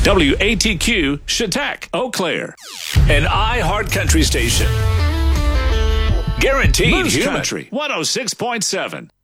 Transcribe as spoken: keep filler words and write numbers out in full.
W A T Q, Chautauqua, Eau Claire. An iHeart Country station. Guaranteed Moose human. Country, one oh six point seven.